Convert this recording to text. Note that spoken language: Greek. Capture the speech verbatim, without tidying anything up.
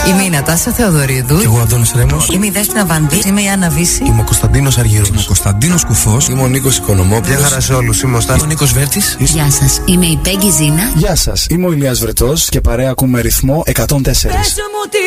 Είμαι η Νατάσα Θεοδωρίδου. Και εγώ ο Αντώνης Ρέμος. Είμαι η Δέσποινα Βανδύ. Είμαι η Άννα Βύση. Είμαι ο Κωνσταντίνος Αργύρος. Είμαι ο Κωνσταντίνος Κουφός. Είμαι ο Νίκος Οικονομόπουλος. Γεια χαρά σε όλους. Είμαι ο Στάθης. Είμαι ο Νίκος Βέρτης. Γεια σας. Είμαι η Πέγγι Ζήνα. Γεια σας. Είμαι ο Ηλίας Βρετός και παρέα ακούμε ρυθμό εκατόν τέσσερα.